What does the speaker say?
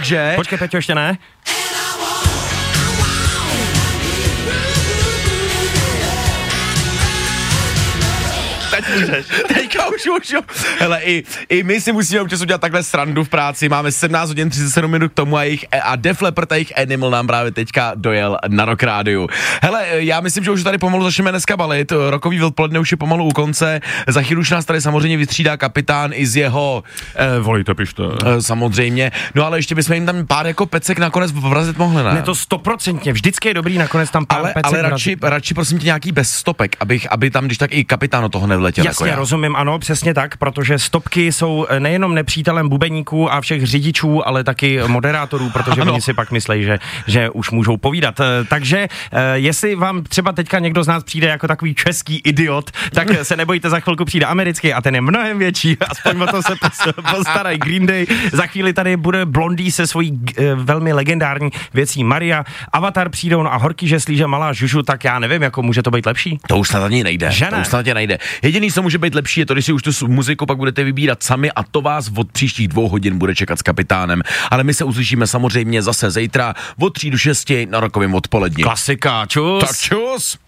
Takže... Počkej, Peťo, ještě ne? Teď můžeš. Teďka už můžu. Hele, i my si musíme občas udělat takhle srandu v práci. Máme 17 hodin 37 minut k tomu a Def Leppard a jejich Animal nám právě teďka dojel na Rock Rádiu. Hele, já myslím, že už tady pomalu začneme dneska balit. Rokový odpoledne už je pomalu u konce. Za chvíli už nás tady samozřejmě vystřídá kapitán i z jeho... Volejte, pište. Samozřejmě. No ale ještě bychom jim tam pár jako pecek nakonec vrazit mohli, ne? Ne, to 100%. Vždycky je dobrý nakonec tam pár pecek. Ale radši prosím tě nějaký bez stopek, aby tam, když tak i kapitán do toho nevletěl. Jasně, jako rozumím, ano, přesně tak, protože stopky jsou nejenom nepřítelem bubeníků a všech řidičů, ale taky moderátorů, protože oni si pak myslí, že už můžou povídat. Takže jestli vám třeba teďka někdo z nás přijde jako takový český idiot, tak se nebojte, za chvilku přijde americký a ten je mnohem větší, aspoň o to se postarají Green Day. Za chvíli tady bude Blondie se svojí velmi legendární věcí Maria, Avatar přijdou, no a Horký žeslíže Malá Žužu, tak já nevím, jako může to být lepší. To už snad ani nejde. To už snad nejde. Jediný, co může být lepší, je to, když si už tu muziku pak budete vybírat sami a to vás od příštích 2 hodin bude čekat s kapitánem. Ale my se uslyšíme samozřejmě zase zítra od 3 do 6 na Rokovém odpoledni. Klasika, čus. Tak čus.